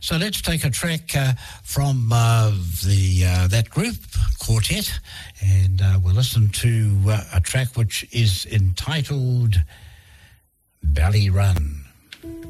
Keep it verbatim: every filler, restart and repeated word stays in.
So let's take a track uh, from uh, the uh, that group, Quartet, and uh, we'll listen to uh, a track which is entitled Ballyrun.